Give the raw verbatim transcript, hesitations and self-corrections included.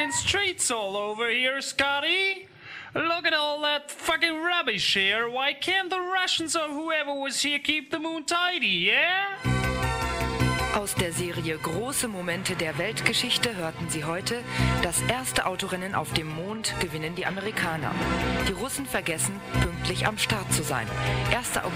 fucking streets all over here, Scotty. Look at all that fucking rubbish here. Why can't the Russians or whoever was here keep the moon tidy, yeah? Aus der Serie Große Momente der Weltgeschichte hörten Sie heute: Das erste Autorennen auf dem Mond gewinnen die Amerikaner. Die Russen vergessen, pünktlich am Start zu sein. erster